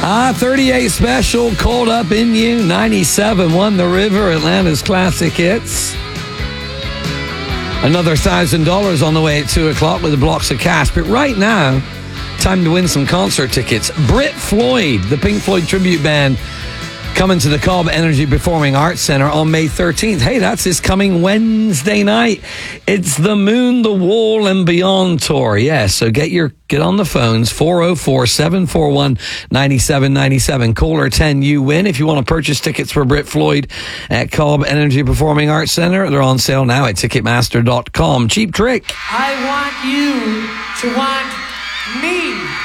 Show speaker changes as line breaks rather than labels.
38 special, Caught Up in You. 97 won the River, Atlanta's classic hits. Another $1,000 on the way at 2 o'clock with the blocks of cash. But right now, time to win some concert tickets. Brit Floyd, the Pink Floyd tribute band, coming to the Cobb Energy Performing Arts Centre on May 13th. Hey, that's this coming Wednesday night. It's the Moon, the Wall and Beyond tour. Yes, so get on the phones, 404-741-9797. Caller 10, you win. If you want to purchase tickets for Brit Floyd at Cobb Energy Performing Arts Centre, they're on sale now at Ticketmaster.com. Cheap Trick.
I want you to want me.